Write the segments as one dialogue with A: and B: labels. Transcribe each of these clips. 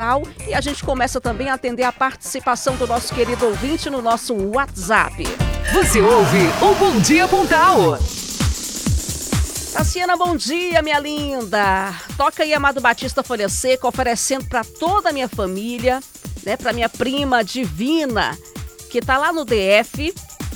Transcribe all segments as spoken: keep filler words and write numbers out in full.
A: Pontal e a gente começa também a atender a participação do nosso querido ouvinte no nosso WhatsApp.
B: Você ouve o Bom Dia Pontal.
A: Tassiana, bom dia, minha linda. Toca aí Amado Batista Folha Seca, oferecendo para toda a minha família, né, para minha prima Divina, que tá lá no D F.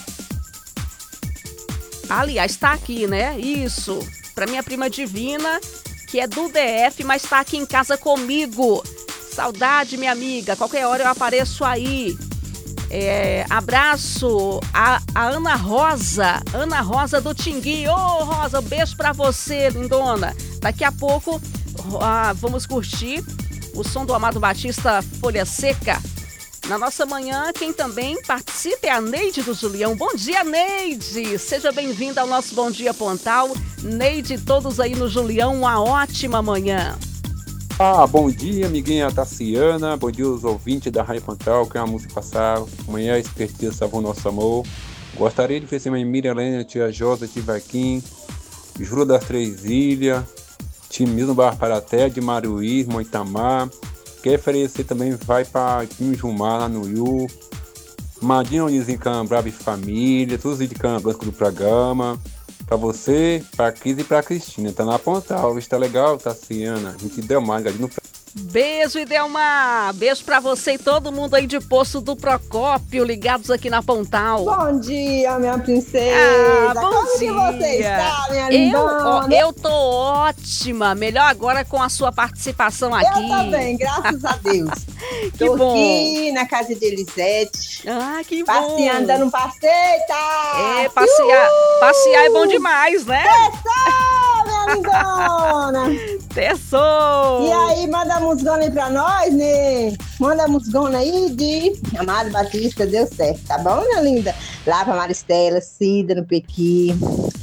A: Aliás, tá aqui, né? Isso. Para minha prima Divina, que é do D F, mas tá aqui em casa comigo. Saudade, minha amiga. Qualquer hora eu apareço aí. É, abraço a, a Ana Rosa, Ana Rosa do Tingui. Ô, oh, Rosa, um beijo pra você, lindona. Daqui a pouco ah, vamos curtir o som do Amado Batista Folha Seca. Na nossa manhã, quem também participa é a Neide do Julião. Bom dia, Neide! Seja bem-vinda ao nosso Bom Dia Pontal. Neide, todos aí no Julião, uma ótima manhã.
C: Ah, bom dia, amiguinha Tassiana, bom dia aos ouvintes da Rádio Pontal, que é uma música passar, amanhã a expertise salvou nosso amor. Gostaria de oferecer minha Miriam Helena, tia Josa, tia Vaquim, Júlia das Três Ilhas, time Milton Barra Paraté, de Maruís, Moitamar. Quer oferecer também, vai para Tim Jumar, lá no Iu, Madinho Onizinho Cambrava e Família, todos de Cambranco do programa. Pra você, pra Cris e pra Cristina. Tá na Pontal, está legal, Tassiana. A gente deu mais ali no...
A: Beijo, Idelmar. Beijo pra você e todo mundo aí de Poço do Procópio, ligados aqui na Pontal.
D: Bom dia, minha princesa.
A: Ah, bom
D: Como
A: dia.
D: que você está, minha
A: eu,
D: lindona?
A: ó, eu tô ótima. Melhor agora com a sua participação aqui.
D: Eu também, graças a Deus.
A: Que
D: tô
A: bom.
D: aqui na casa de Elisete.
A: Ah, que bom.
D: Passeando, dando um passeio, tá?
A: É, passear, passear é bom demais, né?
D: Tessou, minha lindona.
A: Tessou.
D: E aí, manda a musgona aí pra nós, né? Manda a musgona aí de Amado Batista, deu certo, tá bom, minha linda? Lá pra Maristela, Cida, no Pequi.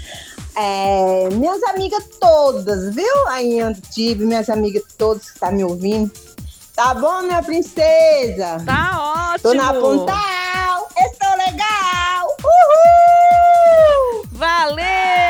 D: É, minhas amigas todas, viu? Aí em Antibes, minhas amigas todas que tá me ouvindo. Tá bom, minha princesa?
A: Tá ótimo.
D: Tô na Pontal, estou legal. Uhul!
A: Valeu,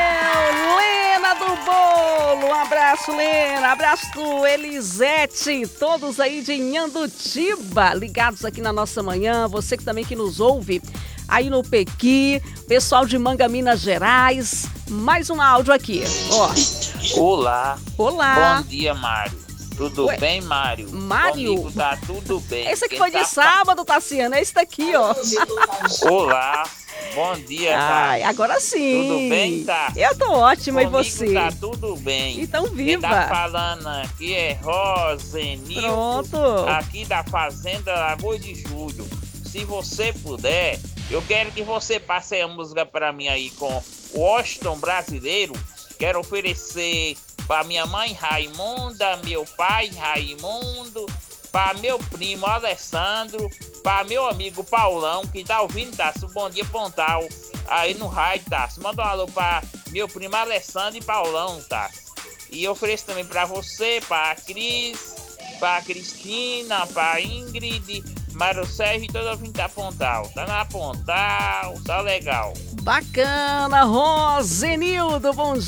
A: Lena do Bolo. Um abraço, Lena. Abraço, Elisete. Todos aí de Inhandutiba, ligados aqui na nossa manhã. Você que também que nos ouve aí no Pequi. Pessoal de Manga, Minas Gerais. Mais um áudio aqui, ó.
E: Olá.
A: Olá.
E: Bom dia, Mário. Tudo Ué, bem, Mário?
A: Mário?
E: Comigo tá tudo bem.
A: Esse aqui
E: Quem
A: foi
E: tá
A: de sábado, Tassiana. É esse daqui, ó.
E: Olá. Bom dia,
A: Ai,
E: tá?
A: agora sim.
E: Tudo bem, tá?
A: Eu tô ótima,
E: Comigo
A: e você?
E: Tá tudo bem.
A: Então viva.
E: Quem tá falando aqui é Rosenildo.
A: Pronto.
E: Aqui da Fazenda Lagoa de Julho. Se você puder, eu quero que você passe a música pra mim aí com o Washington Brasileiro. Quero oferecer para minha mãe Raimunda, meu pai Raimundo, para meu primo Alessandro, para meu amigo Paulão, que tá ouvindo, Tasso, Bom Dia Pontal, aí no rádio, Tasso. Manda um alô para meu primo Alessandro e Paulão, Tasso. E eu ofereço também para você, para a Cris, para a Cristina, para a Ingrid, Mário Sérgio e todo ouvinte da Pontal. Tá na Pontal, tá legal.
A: Bacana, Rosenildo, bom dia.